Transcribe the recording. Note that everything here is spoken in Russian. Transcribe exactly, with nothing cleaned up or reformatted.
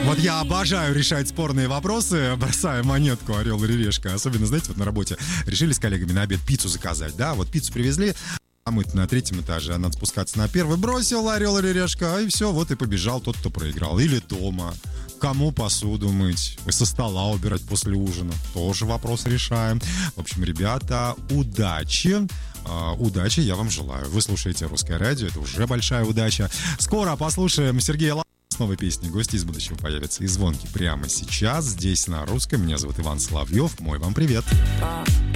Вот я обожаю решать спорные вопросы, бросая монетку «Орел или решка». Особенно, знаете, вот на работе решили с коллегами на обед пиццу заказать, да? Вот пиццу привезли, а мы на третьем этаже, а надо спускаться на первый. Бросил «Орел или решка», и все, вот и побежал тот, кто проиграл. Или дома. Кому посуду мыть, со стола убирать после ужина. Тоже вопрос решаем. В общем, ребята, удачи. Uh, удачи я вам желаю. Вы слушаете «Русское радио», это уже большая удача. Скоро послушаем Сергея Лазарева с новой песней. Гости из будущего появятся и звонки прямо сейчас. Здесь на Русском. Меня зовут Иван Соловьев. Мой вам привет.